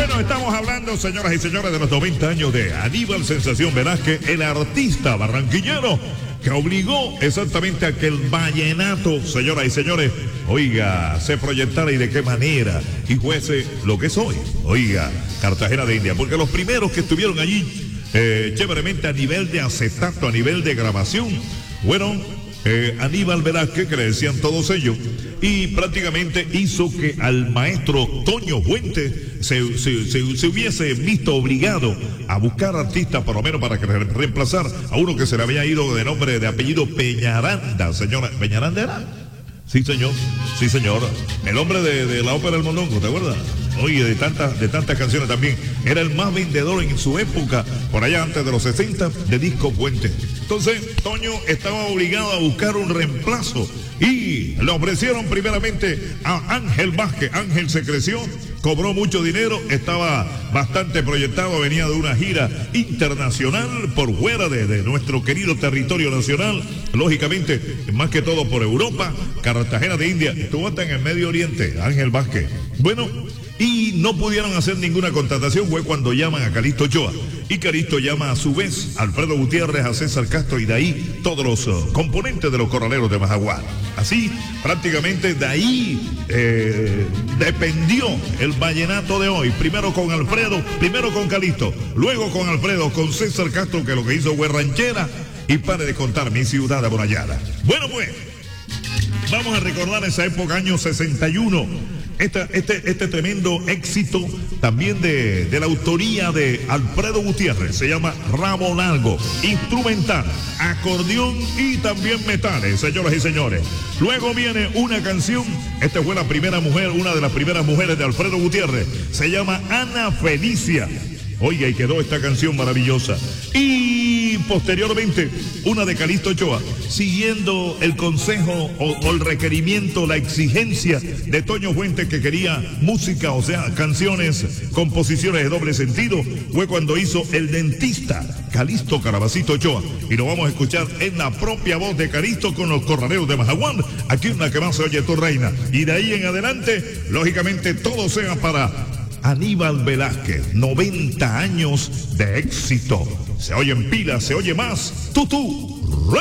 Bueno, estamos hablando, señoras y señores, de los 90 años de Aníbal Sensación Velázquez, el artista barranquillero que obligó exactamente a que el vallenato, señoras y señores, oiga, se proyectara y de qué manera, y fuese lo que es hoy, oiga, Cartagena de India, porque los primeros que estuvieron allí, chéveremente a nivel de acetato, a nivel de grabación, fueron Aníbal Velázquez, que le decían todos ellos, y prácticamente hizo que al maestro Toño Fuentes se hubiese visto obligado a buscar artistas, por lo menos para que reemplazar a uno que se le había ido de nombre, de apellido Peñaranda, señora. ¿Peñaranda era? Sí, señor. Sí, señor. El hombre de la ópera del Mondongo, ¿te acuerdas? Oye, de tantas canciones también. Era el más vendedor en su época, por allá antes de los 60, de disco Fuentes. Entonces, Toño estaba obligado a buscar un reemplazo y le ofrecieron primeramente a Ángel Vázquez. Ángel se creció, cobró mucho dinero, estaba bastante proyectado, venía de una gira internacional por fuera de nuestro querido territorio nacional, lógicamente, más que todo por Europa, Cartagena de India, estuvo hasta en el Medio Oriente, Ángel Vázquez. Bueno, y no pudieron hacer ninguna contratación, fue cuando llaman a Calixto Ochoa. Y Calixto llama a su vez a Alfredo Gutiérrez, a César Castro, y de ahí todos los componentes de los Corraleros de Majagual. Así, prácticamente de ahí dependió el vallenato de hoy. Primero con Alfredo, primero con Calixto, luego con Alfredo, con César Castro, que lo que hizo fue ranchera, y pare de contar Mi Ciudad Amurallada. Bueno, pues, vamos a recordar esa época, año 61. Este tremendo éxito también de la autoría de Alfredo Gutiérrez, se llama Rabo Largo, instrumental, acordeón y también metales, señoras y señores. Luego viene una canción, esta fue la primera mujer, una de las primeras mujeres de Alfredo Gutiérrez, se llama Ana Felicia. Oiga, y quedó esta canción maravillosa. Y posteriormente, una de Calixto Ochoa, siguiendo el consejo o el requerimiento, la exigencia de Toño Fuentes, que quería música, o sea, canciones, composiciones de doble sentido, fue cuando hizo El Dentista, Calixto Carabacito Ochoa. Y lo vamos a escuchar en la propia voz de Calixto con los Corraleros de Majagual. Aquí una que más se oye, tu reina. Y de ahí en adelante, lógicamente, todo sea para Aníbal Velázquez, 90 años de éxito. Se oye en pila, se oye más. Tú.